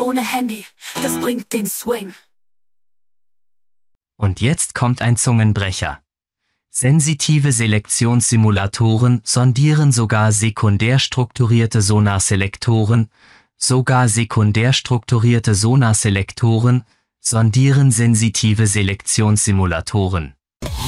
ohne Handy, das bringt den Swing. Und jetzt kommt ein Zungenbrecher. Sensitive Selektionssimulatoren sondieren sogar sekundär strukturierte Sonarselektoren sondieren sensitive Selektionssimulatoren.